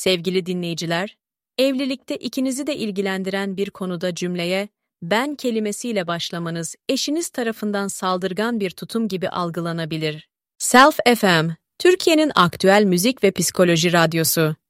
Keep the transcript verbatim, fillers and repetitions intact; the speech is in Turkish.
Sevgili dinleyiciler, evlilikte ikinizi de ilgilendiren bir konuda cümleye "ben" kelimesiyle başlamanız eşiniz tarafından saldırgan bir tutum gibi algılanabilir. Self F M, Türkiye'nin aktüel müzik ve psikoloji radyosu.